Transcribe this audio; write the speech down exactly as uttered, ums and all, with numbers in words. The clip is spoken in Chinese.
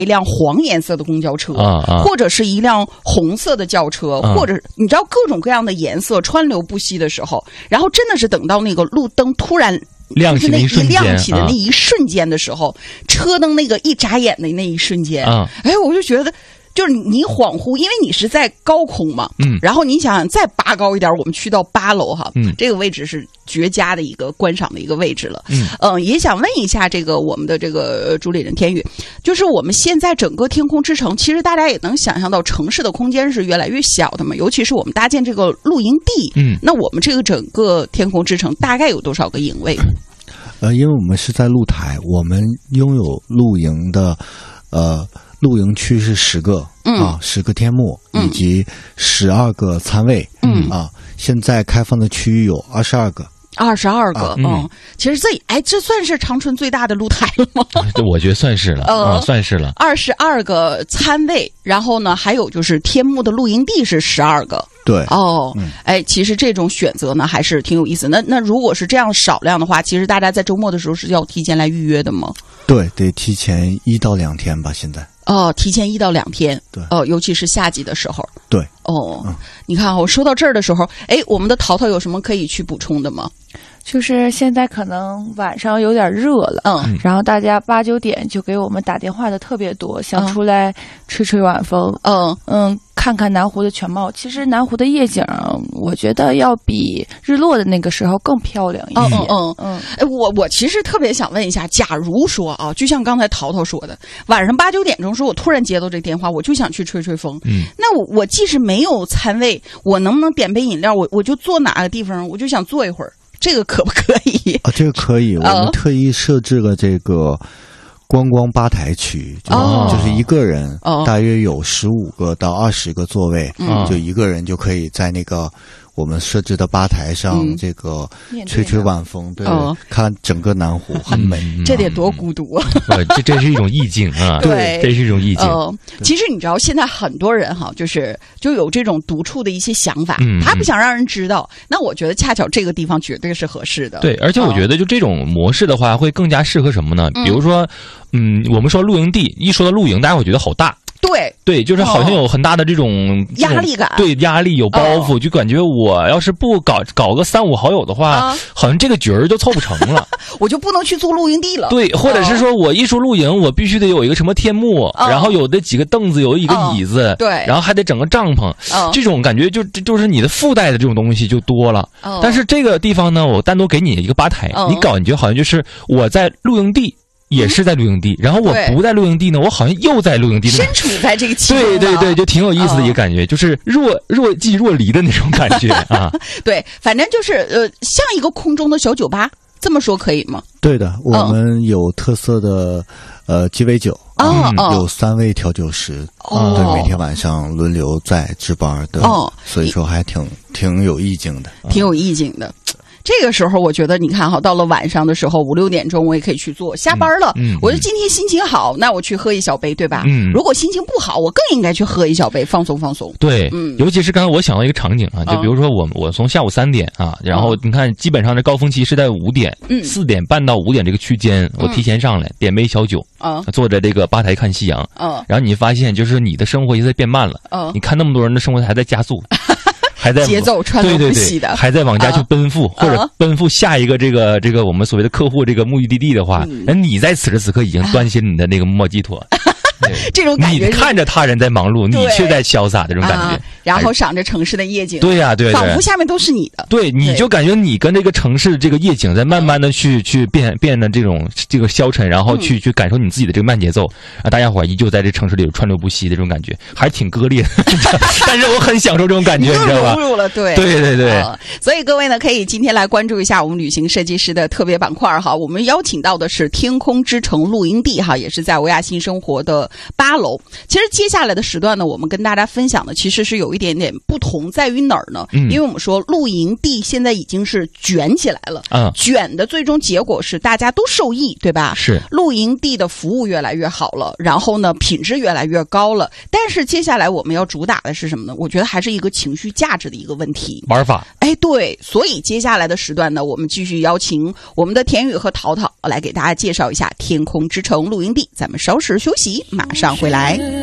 一辆黄颜色的公交车， 啊啊、 或者是一辆红色的轿车， 啊、 或者你知道各种各样的颜色川流不息的时候，然后真的是等到那个路灯突然亮起的一瞬间， 亮起的那一瞬间的时候，啊、车灯那个一眨眼的那一瞬间， 啊、 哎，我就觉得。就是你恍惚，因为你是在高空嘛， 嗯， 然后你想想再拔高一点，我们去到八楼哈， 嗯， 这个位置是绝佳的一个观赏的一个位置了， 嗯， 嗯、呃，也想问一下这个我们的这个主理人天宇，就是我们现在整个天空之城，其实大家也能想象到城市的空间是越来越小的嘛，尤其是我们搭建这个露营地， 嗯， 那我们这个整个天空之城大概有多少个营位？ 呃，因为我们是在露台，我们拥有露营的，呃。露营区是十个、 嗯、 啊，十个天幕、嗯、以及十二个餐位， 嗯啊，现在开放的区域有二十二个， 二十二个，嗯、 嗯， 其实这哎，这算是长春最大的露台了吗？ 我觉得算是了，呃、啊，算是了。 二十二个餐位，然后呢，还有就是天幕的露营地是十二个。 对哦， 嗯、 哎，其实这种选择呢还是挺有意思。那那如果是这样少量的话，其实大家在周末的时候是要提前来预约的吗？ 对，得提前一到两天吧。现在哦，提前一到两天。 对， 哦，尤其是夏季的时候。 对， 哦， 嗯、 你看我说到这儿的时候，哎，我们的淘淘有什么可以去补充的吗？ 就是现在可能晚上有点热了， 嗯， 然后大家八九点就给我们打电话的特别多，想出来吹吹晚风， 嗯嗯，看看南湖的全貌。其实南湖的夜景，我觉得要比日落的那个时候更漂亮一些。 嗯嗯嗯，哎，我我其实特别想问一下，假如说啊，就像刚才淘淘说的，晚上八九点钟时候，我突然接到这电话，我就想去吹吹风， 嗯， 那我我即使没有餐位，我能不能点杯饮料？我我就坐哪个地方，我就想坐一会儿。这个可不可以啊？这个可以，我们特意设置了这个观光吧台区，就、 哦、 就是一个人、 哦、 大约有十五个到二十个座位、 嗯， 就一个人就可以在那个我们设置的吧台上， 嗯、 这个吹吹晚风，对， 哦、 看整个南湖很美。 嗯、这得多孤独啊！ 呃，这这是一种意境啊， 对， 这是一种意境。 呃，其实你知道，现在很多人哈，就是就有这种独处的一些想法， 嗯、 他不想让人知道。那我觉得恰巧这个地方绝对是合适的。 对，而且我觉得就这种模式的话，会更加适合什么呢？ 嗯、 比如说，嗯，我们说露营地，一说到露营，大家会觉得好大。 对对，就是好像有很大的这种、哦、 压力感， 对，压力有包袱、哦，就感觉我要是不搞搞个三五好友的话，啊、好像这个局儿就凑不成了， 我就不能去做露营地了。 对，或者是说我一说露营，我必须得有一个什么天幕，哦、然后有的几个凳子，有一个椅子， 哦、对， 然后还得整个帐篷， 哦、 这种感觉就就是你的附带的这种东西就多了。 哦、 但是这个地方呢，我单独给你一个吧台， 哦、 你搞你觉得好像就是我在露营地。也是在露营地，然后我不在露营地呢，我好像又在露营地， 身处在这个其中。 对对对，就挺有意思的一个感觉，哦、就是若若即若离的那种感觉啊。 对，反正就是呃，像一个空中的小酒吧，这么说可以吗？ 对的，我们有特色的呃鸡尾酒， 哦、 嗯，有三位调酒师， 哦， 对，每天晚上轮流在值班的， 哦， 所以说还挺挺有意境的， 挺有意境的。这个时候，我觉得你看哈，到了晚上的时候，五六点钟我也可以去做。下班了， 嗯嗯、 我就今天心情好，那我去喝一小杯，对吧？ 嗯。 如果心情不好，我更应该去喝一小杯，放松放松。 对， 嗯。 尤其是刚才我想到一个场景啊，就比如说我、嗯、我从下午三点啊，然后你看，基本上这高峰期是在五点， 嗯， 四点半到五点这个区间，我提前上来、嗯、点杯小酒， 啊、 嗯，坐在这个吧台看夕阳， 嗯， 然后你发现就是你的生活一直在变慢了， 嗯， 你看那么多人的生活还在加速。还在节奏川流不息的， 对对对，还在往家去奔赴， 啊、 或者奔赴下一个这个这个我们所谓的客户这个目的地的话，那、嗯、你在此时此刻已经端起你的那个莫吉托。 这种感觉， 你看着他人在忙碌，你却在潇洒的这种感觉， 啊、然后赏着城市的夜景， 对呀、啊，对， 仿佛下面都是你的， 对，你就感觉你跟这个城市这个夜景在慢慢的去、嗯、去变变得这种这个消沉，然后去、嗯、去感受你自己的这个慢节奏，啊，大家伙依旧在这城市里有川流不息的这种感觉，还是挺割裂的，但是我很享受这种感觉，你知道吧？ 融入了，对， 对对对、 呃。所以各位呢，可以今天来关注一下我们旅行设计师的特别板块哈，我们邀请到的是天空之城露营地哈，也是在维亚新生活的八楼。其实接下来的时段呢，我们跟大家分享的其实是有一点点不同，在于哪儿呢？嗯，因为我们说露营地现在已经是卷起来了， 嗯， 卷的最终结果是大家都受益，对吧？ 是， 露营地的服务越来越好了，然后呢，品质越来越高了。但是接下来我们要主打的是什么呢？我觉得还是一个情绪价值的一个问题， 玩法。 哎，对，所以接下来的时段呢，我们继续邀请我们的田宇和淘淘来给大家介绍一下天空之城露营地。咱们稍事休息，马马上回来。